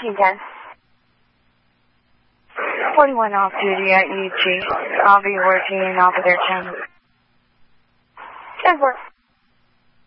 1910. 41 off duty at UG. I'll be working off of their channel. 10-4.